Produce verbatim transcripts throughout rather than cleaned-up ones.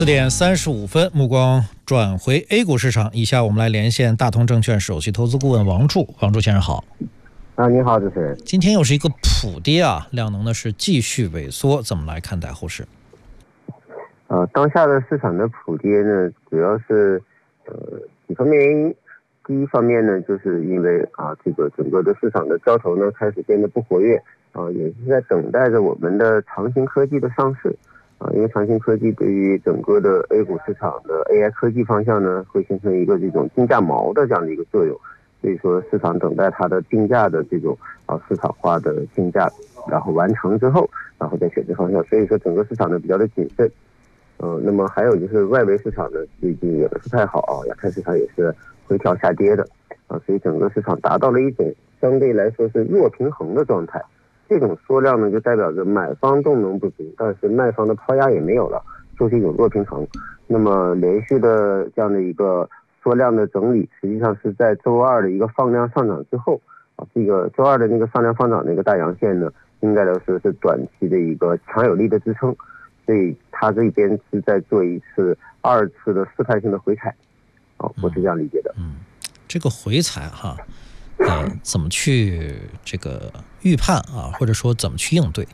四点三十五分，目光转回 A 股市场。以下我们来连线大通证券首席投资顾问王柱。王柱先生好。 啊，你好，主持人。 今天又是一个普跌啊，量能呢是继续萎缩，怎么来看待后市？ 呃，当下的市场的普跌呢，主要是呃几方面原因。第一方面呢，就是因为啊，这个整个的市场的交投呢开始变得不活跃啊，也是在等待着我们的长兴科技的上市。啊，因为长兴科技对于整个的 A 股市场的 A I 科技方向呢，会形成一个这种竞价锚的这样的一个作用，所以说市场等待它的定价的这种啊市场化的竞价，然后完成之后，然后再选择方向，所以说整个市场呢比较的谨慎。呃，那么还有就是外围市场呢最近也不是太好啊，亚太市场也是回调下跌的啊，所以整个市场达到了一种相对来说是弱平衡的状态。这种缩量呢，就代表着买方动能不足，但是卖方的抛压也没有了，就是一种弱平衡。那么连续的这样的一个缩量的整理，实际上是在周二的一个放量上涨之后啊，这个周二的那个放量放涨的一个大阳线呢，应该来说是短期的一个强有力的支撑，所以它这边是在做一次二次的试探性的回踩，啊，我是这样理解的。 嗯，这个回踩哈。呃，怎么去这个预判啊，或者说怎么去应对？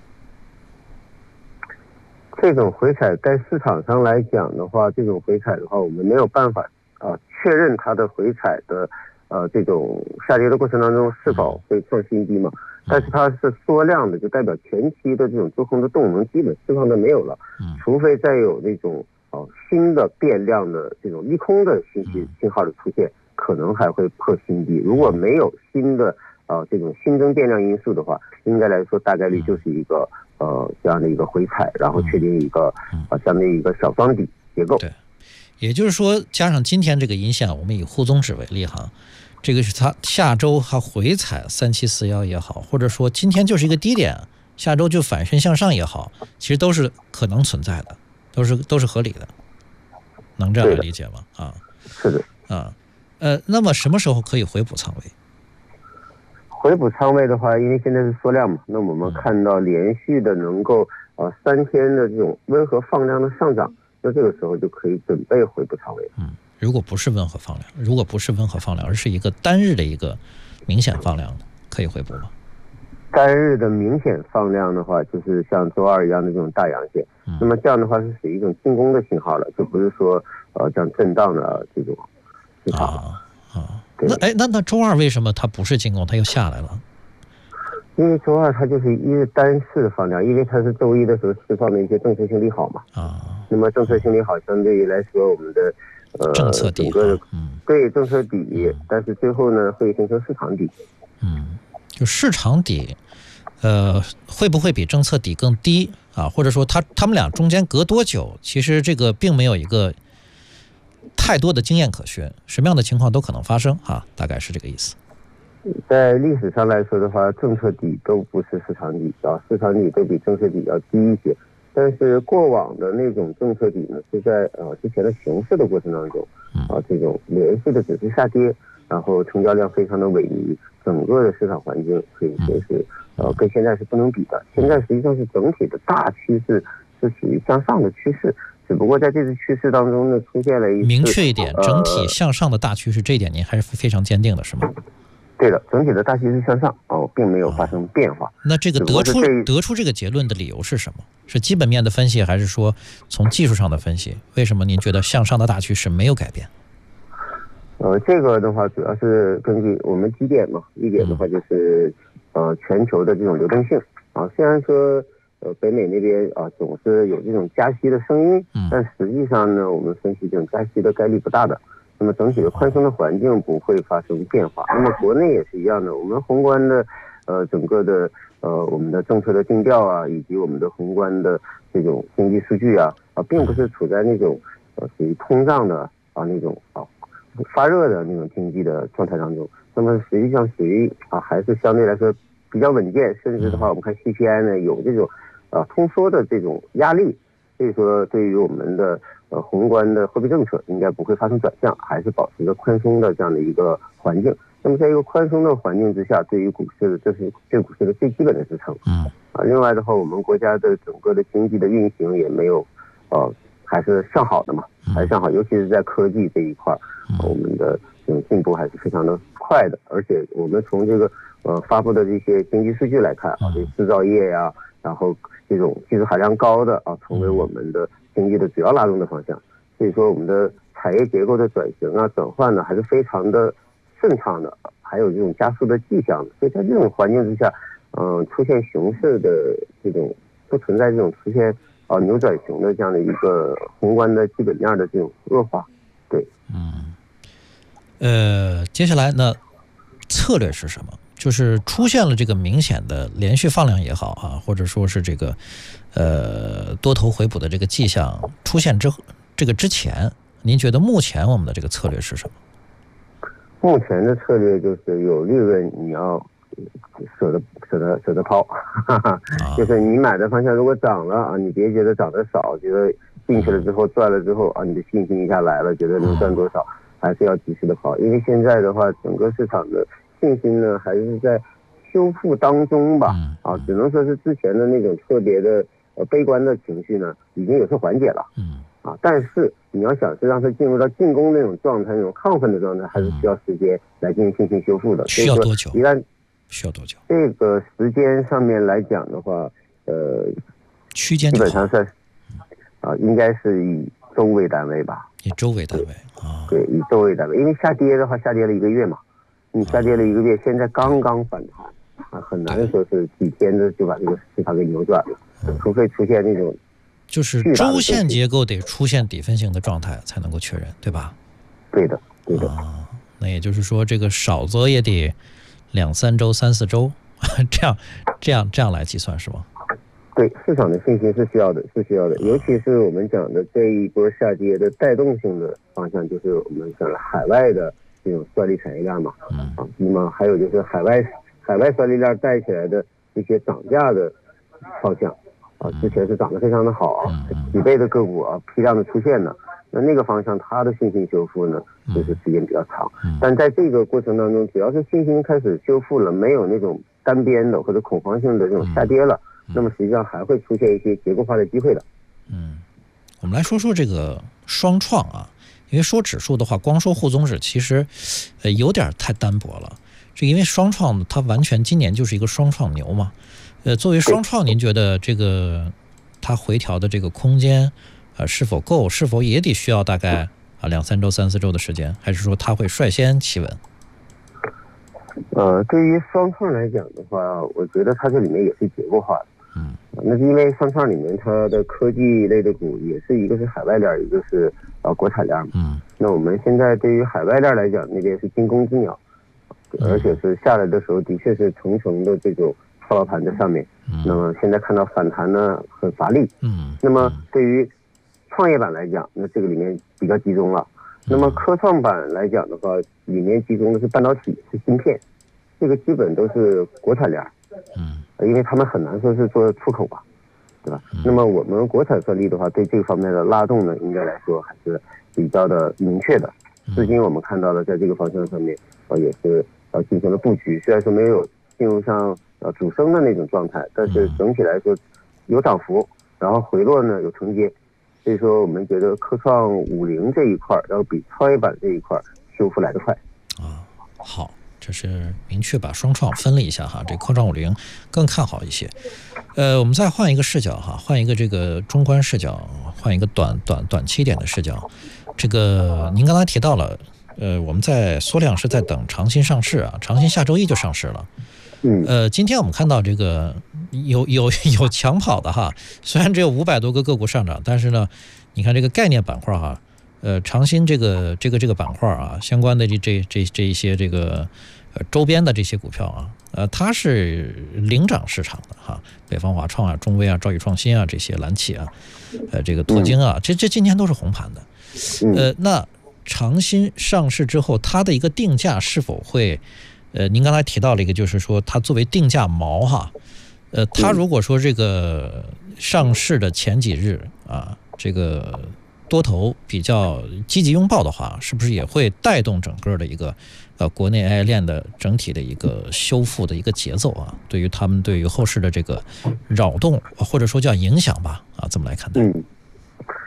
这种回踩在市场上来讲的话，这种回踩的话，我们没有办法啊、呃、确认它的回踩的呃这种下跌的过程当中是否会创新低嘛？但是它是缩量的，就代表前期的这种做空的动能基本释放的没有了，除非再有那种啊、呃、新的变量的这种利空的信息信号的出现。可能还会破新低，如果没有新的呃这种新增变量因素的话，应该来说大概率就是一个呃这样的一个回踩，然后确定一个呃这样的一个小双底结构。 对，也就是说，加上今天这个阴线，我们以沪综指为例哈，这个是它下周它回踩三七四幺也好，或者说今天就是一个低点，下周就反身向上也好，其实都是可能存在的，都是都是合理的，能这样来理解吗？啊， 是的， 啊。呃，那么什么时候可以回补仓位？ 回补仓位的话，因为现在是缩量嘛，那我们看到连续的能够呃三天的这种温和放量的上涨，那这个时候就可以准备回补仓位。 嗯，如果不是温和放量，如果不是温和放量，而是一个单日的一个明显放量的，可以回补吗？ 单日的明显放量的话，就是像周二一样的这种大阳线，嗯、那么这样的话是属于一种进攻的信号了，就不是说呃这样震荡的这种。 啊啊，那哎，那那周二为什么它不是进攻，它又下来了？ 因为周二它就是一日单市的放量，因为它是周一的时候释放的一些政策性利好嘛。啊，那么政策性利好相对于来说，我们的呃政策底， 整个的嗯， 对政策底，嗯、但是最后呢会形成市场底。 嗯，就市场底，呃，会不会比政策底更低啊？或者说它他们俩中间隔多久？其实这个并没有一个太多的经验可循，什么样的情况都可能发生啊，大概是这个意思。 在历史上来说的话，政策底都不是市场底啊，市场底都比政策底要低一些。但是过往的那种政策底呢，是在呃之前的熊市的过程当中啊，这种连续的指数下跌，然后成交量非常的萎靡，整个的市场环境可以说是呃跟现在是不能比的。现在实际上是整体的大趋势是属于向上的趋势。只不过在这次趋势当中呢，出现了一次明确一点，整体向上的大趋势，这一点您还是非常坚定的，是吗？ 对的，整体的大趋势向上哦，并没有发生变化。 那这个得出得出这个结论的理由是什么？是基本面的分析，还是说从技术上的分析？为什么您觉得向上的大趋势没有改变？ 呃，这个的话主要是根据我们几点嘛，一点的话就是呃全球的这种流动性啊，虽然说。呃，北美那边啊，总是有这种加息的声音，但实际上呢，我们分析这种加息的概率不大的。那么整体的宽松的环境不会发生变化。那么国内也是一样的，我们宏观的呃整个的呃我们的政策的定调啊，以及我们的宏观的这种经济数据啊啊，并不是处在那种呃属于通胀的啊那种啊发热的那种经济的状态当中。那么实际上属于啊还是相对来说比较稳健，甚至的话，我们看 C P I 呢有这种。啊，通缩的这种压力，所以说对于我们的呃宏观的货币政策应该不会发生转向，还是保持一个宽松的这样的一个环境。那么在一个宽松的环境之下，对于股市这是对股市的最基本的支撑。嗯啊，另外的话，我们国家的整个的经济的运行也没有呃还是向好的嘛，还是向好，尤其是在科技这一块，我们的这种进步还是非常的快的。而且我们从这个呃发布的这些经济数据来看啊，这制造业呀、啊，然后这种技术含量高的啊，成为我们的经济的主要拉动的方向。所以说，我们的产业结构的转型啊、转换呢，还是非常的顺畅的，还有这种加速的迹象的。所以在这种环境之下，嗯、呃，出现熊市的这种不存在这种出现啊扭转型的这样的一个宏观的基本面的这种恶化。对， 嗯，呃，接下来呢，策略是什么？就是出现了这个明显的连续放量也好啊，或者说是这个呃多头回补的这个迹象出现之这个之前，您觉得目前我们的这个策略是什么？ 目前的策略就是有利润你要舍得舍得舍得抛，哈哈，就是你买的方向如果涨了啊，你别觉得涨得少，觉得进去了之后赚了之后啊，你的信心一下来了，觉得能赚多少，还是要及时的抛，因为现在的话，整个市场的信心呢还是在修复当中吧，啊，只能说是之前的那种特别的呃悲观的情绪呢，已经有所缓解了，嗯，啊，但是你要想是让它进入到进攻那种状态、那种亢奋的状态，还是需要时间来进行信心修复的。 需要多久？ 一旦需要多久？ 这个时间上面来讲的话，呃， 区间基本上是啊、呃，应该是以周为单位吧。 以周为单位啊？ 对，以周为单位，因为下跌的话，下跌了一个月嘛，你下跌了一个月，现在刚刚反弹啊，很难说是几天的就把这个市场给扭转了，嗯、除非出现那种就是周线结构得出现底分型的状态才能够确认，对吧？ 对的，对的。 啊，那也就是说，这个少则也得两三周、三四周，这样、这样、这样来计算是吗？ 对，市场的信心是需要的，是需要的，尤其是我们讲的这一波下跌的带动性的方向，就是我们讲的海外的这种算力产业链嘛，嗯，啊，那么还有就是海外海外算力链带起来的这些涨价的方向，啊，之前是涨得非常的好啊，几倍的个股啊批量的出现的，那那个方向它的信心修复呢，就是时间比较长，但在这个过程当中，只要是信心开始修复了，没有那种单边的或者恐慌性的这种下跌了。那么实际上还会出现一些结构化的机会的。 嗯，我们来说说这个双创啊，因为说指数的话，光说沪综指其实呃有点太单薄了。这因为双创它完全今年就是一个双创牛嘛。呃，作为双创，您觉得这个它回调的这个空间呃是否够？是否也得需要大概啊两三周、三四周的时间？还是说它会率先企稳？ 呃，对于双创来讲的话，我觉得它这里面也是结构化的。嗯，那是因为双创里面它的科技类的股也是一个是海外链，一个是呃国产链嘛。嗯，那我们现在对于海外链来讲，那边是惊弓之鸟，而且是下来的时候的确是层层的这种套牢盘在上面。嗯，那么现在看到反弹呢很乏力。嗯，那么对于创业板来讲，那这个里面比较集中了。那么科创板来讲的话，里面集中的是半导体，是芯片，这个基本都是国产链。嗯，因为他们很难说是做出口吧，对吧？嗯、那么我们国产算力的话，对这个方面的拉动呢，应该来说还是比较的明确的。至今我们看到了，在这个方向上面，呃，也是呃进行了布局。虽然说没有进入上呃主升的那种状态，但是整体来说有涨幅，然后回落呢有承接。所以说，我们觉得科创五零这一块要比创业板这一块修复来得快。 啊，好。这是明确把双创分了一下哈，这科创五零更看好一些。呃，我们再换一个视角哈，换一个这个中观视角，换一个短短短期点的视角。这个您刚才提到了，呃，我们在缩量是在等长鑫上市啊，长鑫下周一就上市了。嗯，呃，今天我们看到这个有有有抢跑的哈，虽然只有五百多个个股上涨，但是呢，你看这个概念板块哈，呃，长鑫这个这个这个板块啊，相关的这这这这一些这个。呃，周边的这些股票啊，呃，它是领涨市场的哈，北方华创啊、中微啊、兆易创新啊这些蓝企啊，呃，这个拓晶啊，这这今年都是红盘的。呃，那长鑫上市之后，它的一个定价是否会，呃，您刚才提到了一个，就是说它作为定价锚哈，呃，它如果说这个上市的前几日啊，这个多头比较积极拥抱的话，是不是也会带动整个的一个？呃，国内 A I 链的整体的一个修复的一个节奏啊，对于他们对于后市的这个扰动或者说叫影响吧，啊，怎么来看待？ 嗯，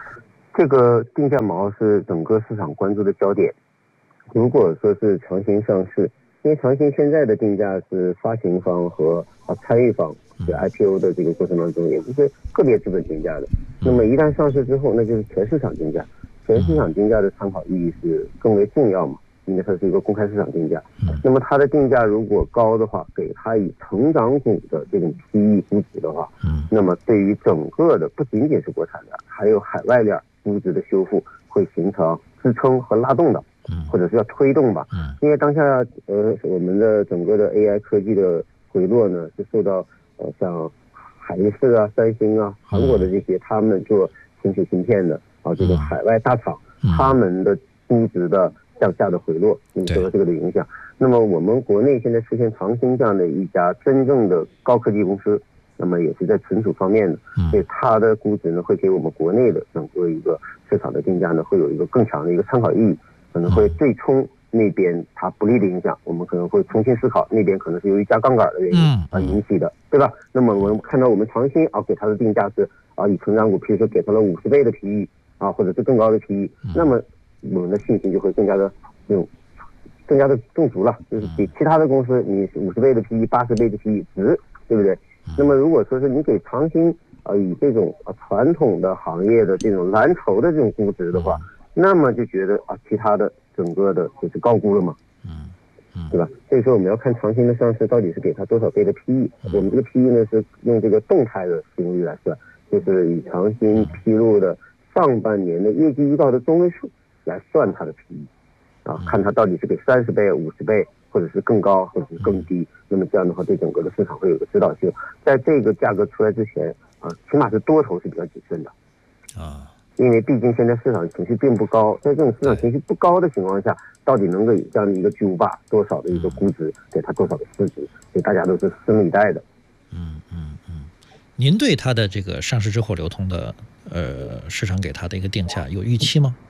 这个定价锚是整个市场关注的焦点。如果说是强行上市，因为强行现在的定价是发行方和啊参与方在 I P O 的这个过程当中，也就是个别资本定价的。那么一旦上市之后，那就是全市场定价。全市场定价的参考意义是更为重要嘛，因为它是一个公开市场定价。那么它的定价如果高的话，给它以成长股的这种 P E 估值的话，那么对于整个的不仅仅是国产的，还有海外链估值的修复会形成支撑和拉动的，或者是要推动吧。因为当下呃我们的整个的 A I 科技的回落呢，是受到呃像海力士啊、三星啊、韩国的这些他们做芯片芯片的啊这种海外大厂，他们的估值的向下的回落，那么受到这个的影响。那么我们国内现在出现长兴这样的一家真正的高科技公司，那么也是在存储方面的，所以它的估值呢会给我们国内的整个一个市场的定价呢会有一个更强的一个参考意义，可能会对冲那边它不利的影响，我们可能会重新思考那边可能是由于加杠杆的原因啊引起的，对吧？那么我们看到我们长兴啊给它的定价是啊以成长股，譬如说给它了五十倍的 P E 啊，或者是更高的 P E， 那么我们的信心就会更加的这种更加的重足了，就是比其他的公司你五十倍的 P E、八十倍的 P E 值，对不对？那么如果说是你给长兴啊以这种啊传统的行业的这种蓝筹的这种估值的话，那么就觉得啊其他的整个的就是高估了嘛，对吧？所以说我们要看长兴的上市到底是给它多少倍的 P E， 我们这个 P E 呢是用这个动态的市盈率来算，就是以长兴披露的上半年的业绩预告的中位数来算它的 P E， 啊，看它到底是给三十倍、五十倍，或者是更高，或者是更低。那么这样的话，对整个的市场会有个指导性。在这个价格出来之前，啊，起码是多头是比较谨慎的，啊，因为毕竟现在市场情绪并不高，在这种市场情绪不高的情况下，到底能够以这样的一个巨无霸多少的一个估值，给它多少的市值，所以大家都是拭目以待的。 嗯嗯嗯，您对它的这个上市之后流通的呃市场给它的一个定价有预期吗？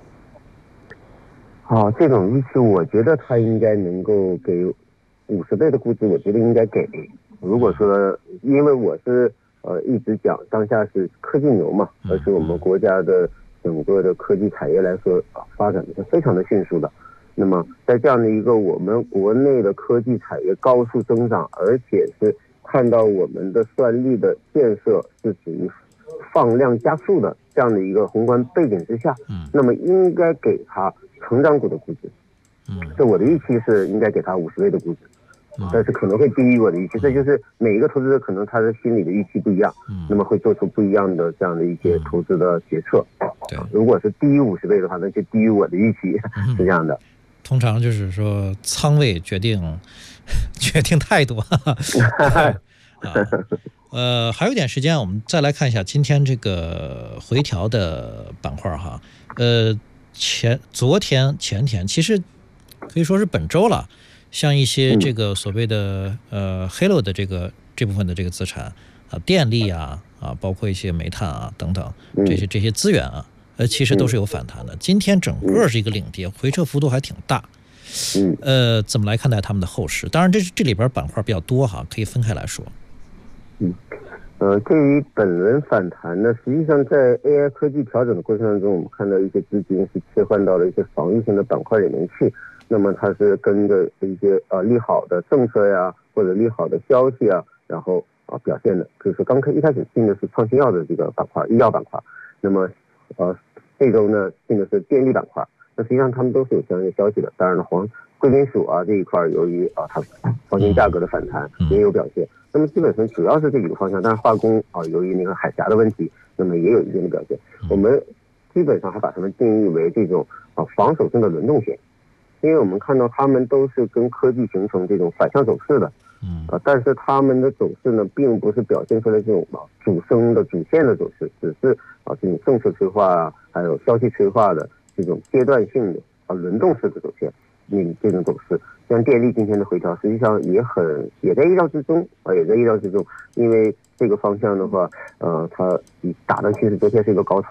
啊，这种预期我觉得它应该能够给五十倍的估值，我觉得应该给。如果说，因为我是呃一直讲当下是科技牛嘛，而且我们国家的整个的科技产业来说啊，发展的是非常的迅速的。那么在这样的一个我们国内的科技产业高速增长，而且是看到我们的算力的建设是属于放量加速的这样的一个宏观背景之下，那么应该给它成长股的估值。这我的预期是应该给它五十倍的估值，但是可能会低于我的预期。这就是每一个投资者可能他的心理的预期不一样，那么会做出不一样的这样的一些投资的决策。 对， 如果是低于五十倍的话，那就低于我的预期，是这样的。 通常就是说仓位决定决定态度。啊，呃，还有一点时间，我们再来看一下今天这个回调的板块哈。呃，前昨天前天其实可以说是本周了，像一些这个所谓的呃黑漏的这个这部分的这个资产啊，电力啊啊，包括一些煤炭啊等等这些这些资源啊，呃，其实都是有反弹的。今天整个是一个领跌，回撤幅度还挺大。呃，怎么来看待他们的后市？当然，这这里边板块比较多哈，可以分开来说。 嗯，呃，对于本轮反弹呢，实际上在 A I 科技调整的过程当中，我们看到一些资金是切换到了一些防御性的板块里面去。那么它是跟着一些呃利好的政策呀，或者利好的消息啊，然后啊表现的。比如说刚开一开始进的是创新药的这个板块，医药板块。那么呃这周呢进的是电力板块。那实际上他们都是有相应的消息的。当然了，黄贵金属啊这一块，由于啊它黄金价格的反弹也有表现。那么基本上主要是这几个方向，但是化工啊由于那个海峡的问题，那么也有一定的表现。我们基本上还把它们定义为这种啊防守性的轮动型，因为我们看到它们都是跟科技形成这种反向走势的。啊，但是它们的走势呢，并不是表现出来这种啊主升的主线的走势，只是啊这种政策催化啊，还有消息催化的这种阶段性的啊轮动式的走线，嗯，这种走势。像电力今天的回调，实际上也很也在意料之中啊，也在意料之中。因为这个方向的话，呃，它打的其实昨天是一个高潮了，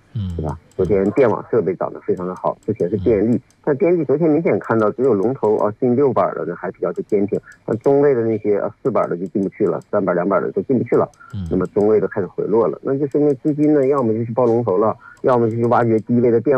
嗯， 对吧？昨天电网设备涨得非常的好，之前是电力，但电力昨天明显看到只有龙头啊进六板的呢还比较的坚挺，但中位的那些啊四板的就进不去了，三板两板的都进不去了。那么中位的开始回落了，那就说明资金呢要么就去报龙头了，要么就去挖掘低位的电